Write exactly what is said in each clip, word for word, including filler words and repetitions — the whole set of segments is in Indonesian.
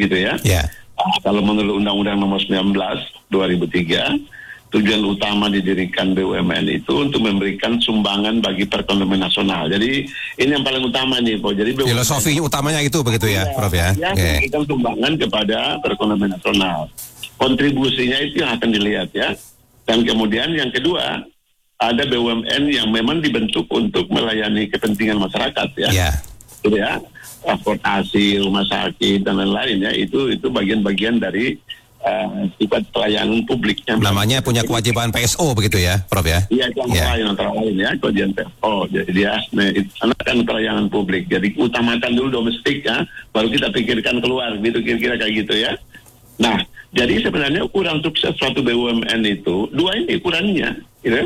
gitu ya. Yeah. Uh, kalau menurut Undang-Undang Nomor sembilan belas dua ribu tiga, tujuan utama didirikan B U M N itu untuk memberikan sumbangan bagi perekonomian nasional. Jadi ini yang paling utama nih, Pak. Jadi B U M N, filosofi utamanya itu begitu ya, ya Prof ya. Ya, okay. memberikan sumbangan kepada perekonomian nasional. Kontribusinya itu yang akan dilihat ya. Dan kemudian yang kedua, ada B U M N yang memang dibentuk untuk melayani kepentingan masyarakat ya. Yeah. Gitu ya. Transportasi, rumah sakit dan lain-lain ya, itu itu bagian-bagian dari uh, sifat pelayanan publik. Namanya punya kewajiban P S O begitu ya, Prof ya? Iya, yang yeah. lain antara lain ya, kewajiban P S O. Jadi dia kan pelayanan publik. Jadi utamakan dulu domestik ya, baru kita pikirkan keluar, gitu kira-kira kayak gitu ya. Nah, jadi sebenarnya ukuran sukses suatu B U M N itu dua ini ukurannya, gitu,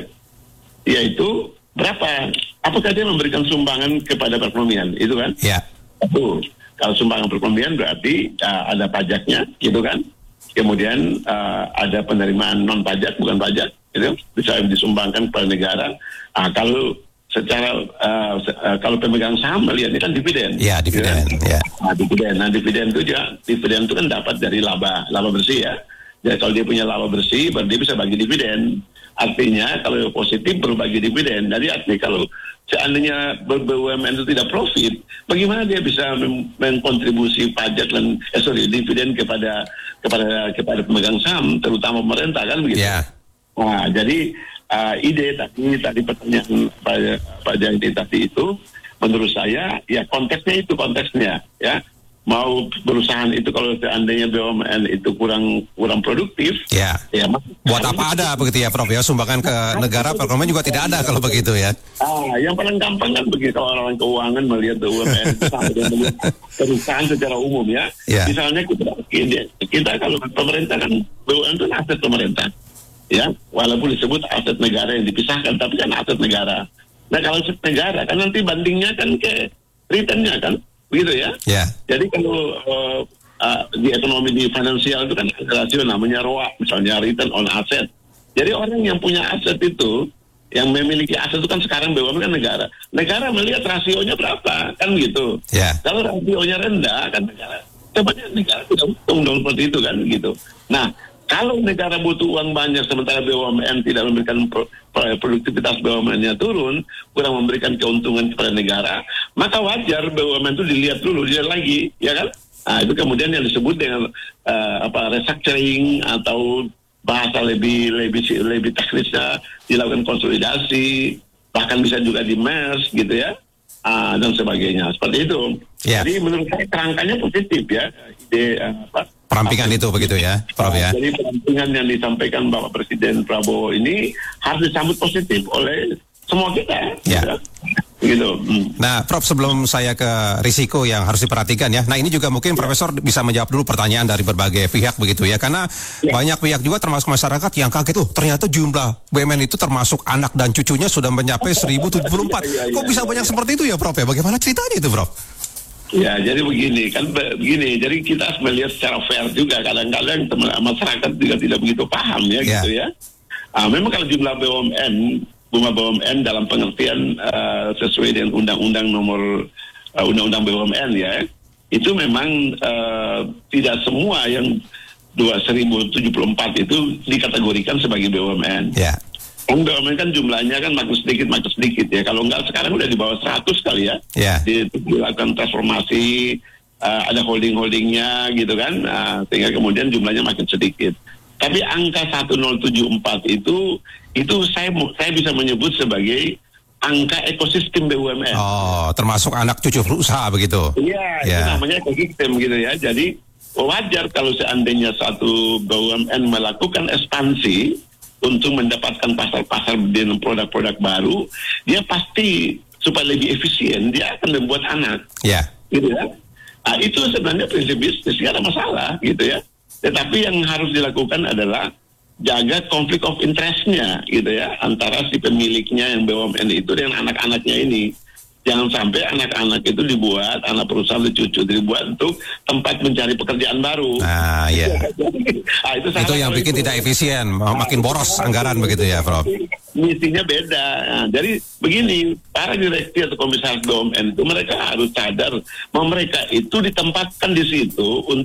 yaitu berapa? Apakah dia memberikan sumbangan kepada perekonomian, itu kan? Iya. Yeah. Itu kalau sumbangan perekonomian berarti uh, ada pajaknya, gitu kan? Kemudian uh, ada penerimaan non pajak, bukan pajak, gitu, bisa disumbangkan kepada negara. Uh, kalau secara uh, uh, kalau pemegang saham melihatnya kan dividen. Iya, dividen. Ya. Ya. Nah, dividen. Nah, dividen itu juga, dividen itu kan dapat dari laba, laba bersih ya. Jadi kalau dia punya laba bersih, berarti dia bisa bagi dividen. Artinya kalau positif berbagi dividen. Jadi artinya kalau seandainya B U M N itu tidak profit, bagaimana dia bisa mem- mengkontribusi pajak dan eh, sorry dividen kepada kepada kepada pemegang saham, terutama pemerintah kan begitu. Yeah. Nah, jadi uh, ide tadi tadi pertanyaan Pak Pak Jayadi tadi itu, menurut saya ya konteksnya itu konteksnya ya. Mau perusahaan itu kalau seandainya B U M N itu kurang kurang produktif, ya, ya buat apa ada begitu ya, Prof ya, sumbangan ke negara perekonomian juga tidak ada kalau begitu ya. Ah, yang paling gampang kan begitu orang keuangan melihat B U M N itu sama dengan perusahaan secara umum ya. ya. Misalnya kita, kita kalau pemerintah kan B U M N itu aset pemerintah, ya, walaupun disebut aset negara yang dipisahkan, tapi kan aset negara. Nah kalau aset negara kan nanti bandingnya kan ke returnnya kan. Begitu ya. Yeah. Jadi kalau uh, uh, di ekonomi di finansial itu kan ada rasio namanya R O A, misalnya return on asset. Jadi orang yang punya aset itu, yang memiliki aset itu kan sekarang B U M N kan negara. Negara melihat rasionya berapa, kan gitu. Yeah. Kalau rasionya rendah kan negara, sebenarnya negara tidak untung dong seperti itu kan gitu. Nah, kalau negara butuh uang banyak sementara B U M N tidak memberikan pro, produktivitas B U M N-nya turun, kurang memberikan keuntungan kepada negara, maka wajar B U M N itu dilihat dulu, dilihat lagi, ya kan? Nah, itu kemudian yang disebut dengan uh, apa restructuring atau bahasa lebih lebih lebih teknisnya dilakukan konsolidasi, bahkan bisa juga di merge gitu ya, uh, dan sebagainya. Seperti itu. Yeah. Jadi menurut saya kerangkanya positif ya, ide uh, apa? Perampingan itu begitu ya, Prof ya. Jadi perampingan yang disampaikan Bapak Presiden Prabowo ini harus disambut positif oleh semua kita. Ya. Gitu. Hmm. Nah, Prof, sebelum saya ke risiko yang harus diperhatikan ya. Nah, ini juga mungkin ya. Profesor bisa menjawab dulu pertanyaan dari berbagai pihak begitu ya. Karena ya. banyak pihak juga termasuk masyarakat yang kaget tuh. Ternyata jumlah B U M N itu termasuk anak dan cucunya sudah mencapai seribu tujuh puluh empat. Ya, ya, Kok ya, bisa ya, banyak ya. seperti itu ya, Prof ya? Bagaimana ceritanya itu, Prof? Ya, jadi begini, kan begini, jadi kita harus melihat secara fair juga, kadang-kadang masyarakat juga tidak begitu paham ya, yeah. gitu ya. Ah, memang kalau jumlah B U M N, jumlah B U M N dalam pengertian uh, sesuai dengan Undang-Undang Nomor uh, Undang-Undang B U M N ya, itu memang uh, tidak semua yang dua ribu tujuh puluh empat itu dikategorikan sebagai B U M N. Yeah. B U M N kan jumlahnya kan makin sedikit makin sedikit ya. Kalau enggak sekarang udah di bawah seratus kali ya. Yeah. Dilakukan transformasi, uh, ada holding-holdingnya gitu kan. Uh, sehingga kemudian jumlahnya makin sedikit. Tapi angka seribu tujuh puluh empat itu itu saya saya bisa menyebut sebagai angka ekosistem B U M N. Oh, termasuk anak cucu perusahaan begitu. Iya, yeah. yeah. Itu namanya ekosistem gitu ya. Jadi wajar kalau seandainya satu B U M N melakukan ekspansi untuk mendapatkan pasar-pasar dengan produk-produk baru, dia pasti supaya lebih efisien dia akan membuat anak, yeah. gitu ya. Nah, itu sebenarnya prinsip bisnis, nggak ada masalah, gitu ya. Tetapi yang harus dilakukan adalah jaga konflik of interest-nya, gitu ya, antara si pemiliknya yang B U M N itu dengan anak-anaknya ini. Jangan sampai anak-anak itu dibuat, anak perusahaan itu cucu dibuat untuk tempat mencari pekerjaan baru. Nah, iya. nah, itu itu yang bikin itu. tidak efisien, makin boros nah, anggaran begitu ya, Prof. Misinya beda. Nah, jadi begini, para direksi atau komisaris B U M N itu mereka harus sadar bahwa mereka itu ditempatkan di situ untuk